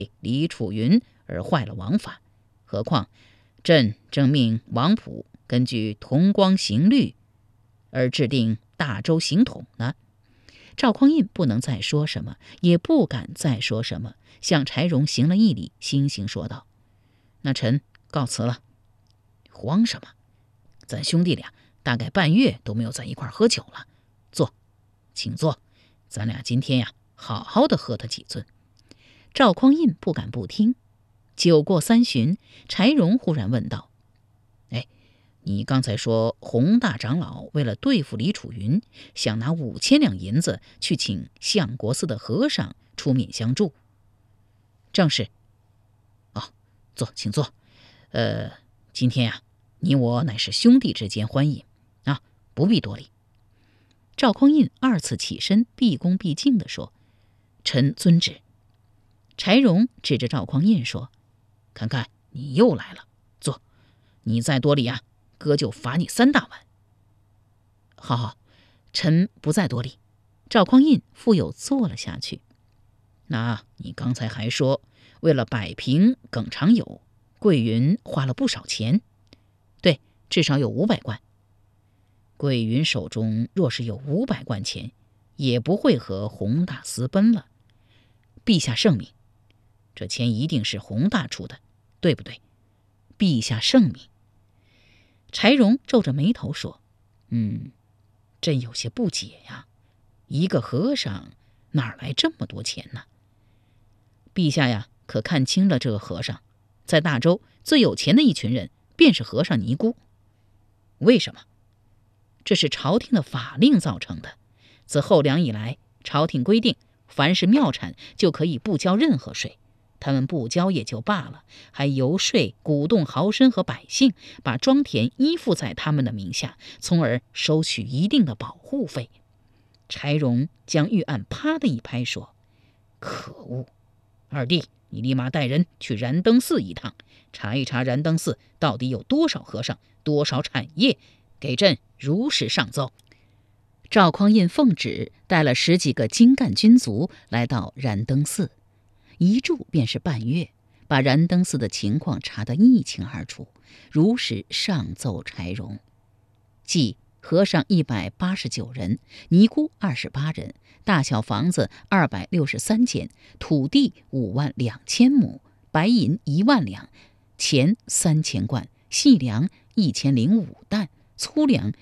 李楚云而坏了王法。何况朕正命王溥根据同光行律而制定大周行统呢。赵匡胤不能再说什么，也不敢再说什么，向柴荣行了一礼，悻悻说道：“那臣告辞了。”慌什么？咱兄弟俩大概半月都没有在一块喝酒了。坐，请坐，咱俩今天呀，好好的喝他几樽。赵匡胤不敢不听。酒过三巡，柴荣忽然问道：“你刚才说洪大长老为了对付李楚云，想拿5000两银子去请相国寺的和尚出面相助。”“正是。”“坐，请坐。今天呀，你我乃是兄弟之间欢饮啊，不必多礼。”赵匡胤2次起身，毕恭毕敬地说：“臣遵旨。”柴荣指着赵匡胤说：“看看你又来了，坐。你再多礼啊，哥就罚你3大碗。”“好，臣不再多礼。”赵匡胤复又坐了下去。“那你刚才还说，为了摆平耿长友，桂云花了不少钱。”“对，至少有500贯。”“桂云手中若是有500贯钱，也不会和洪大私奔了。陛下圣明，这钱一定是洪大出的，对不对？”“陛下圣明。”柴荣皱着眉头说：“朕有些不解呀，一个和尚哪来这么多钱呢？”“陛下呀，可看清了这个和尚，在大周最有钱的一群人，便是和尚尼姑。”“为什么？”“这是朝廷的法令造成的。自后梁以来，朝廷规定，凡是庙产就可以不交任何税。他们不交也就罢了，还游说鼓动豪绅和百姓把庄田依附在他们的名下，从而收取一定的保护费。”柴荣将御案啪的一拍说：“可恶！二弟，你立马带人去燃灯寺一趟，查一查燃灯寺到底有多少和尚，多少产业，给朕如实上奏。”赵匡胤奉旨带了10几个精干军卒来到燃灯寺，一住便是半月，把燃灯寺的情况查得一清二楚，如实上奏柴荣。即和尚189人，尼姑28人，大小房子263间，土地52000亩，白银1万两，钱3000贯，细粮1005担，粗粮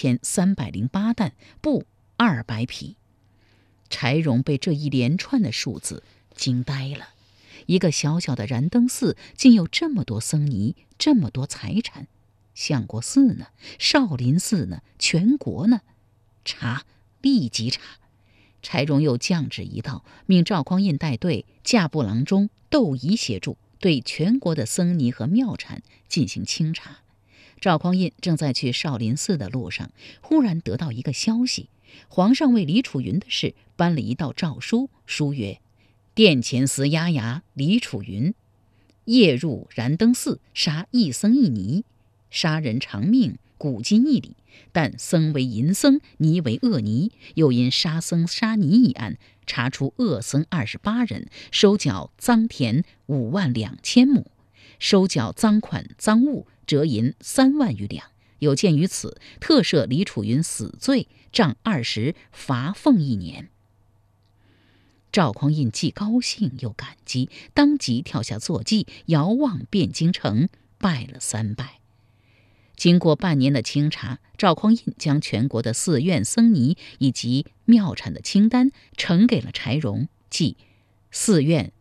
1308担，布200匹。柴荣被这一连串的数字惊呆了，一个小小的燃灯寺竟有这么多僧尼，这么多财产。相国寺呢？少林寺呢？全国呢？查，立即查！柴荣又降旨一道，命赵匡胤带队驾部郎中窦仪协助，对全国的僧尼和庙产进行清查。赵匡胤正在去少林寺的路上，忽然得到一个消息：皇上为李楚云的事颁了一道诏书，书曰：“殿前司押牙李楚云，夜入燃灯寺，杀一僧一尼，杀人偿命，古今一理。但僧为淫僧，尼为恶尼，又因杀僧杀尼一案，查出恶僧28人，收缴赃田52000亩，收缴赃款赃物折银3万余两。有鉴于此，特赦李楚云死罪，杖20，罚俸1年。”赵匡胤既高兴又感激，当即跳下坐骑，遥望汴京城，拜了3拜。经过半年的清查，赵匡胤将全国的寺院僧尼以及庙产的清单呈给了柴荣，即寺院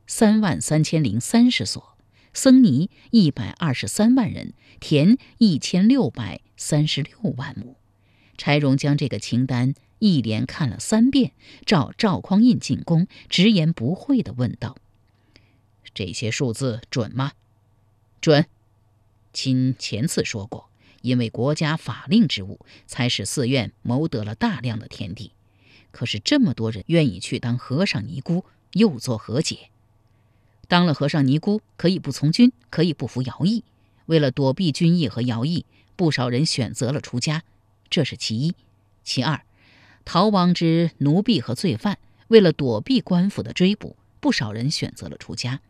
33030所，僧尼123万人，田1636万亩。柴荣将这个清单一连看了3遍，照赵匡胤进宫，直言不讳地问道：“这些数字准吗？”“准。亲前次说过，因为国家法令之物，才使寺院谋得了大量的田地。可是这么多人愿意去当和尚尼姑，又作何解？当了和尚尼姑，可以不从军，可以不服徭役。为了躲避军役和徭役，不少人选择了出家，这是其一。其二，逃亡之奴婢和罪犯，为了躲避官府的追捕，不少人选择了出家。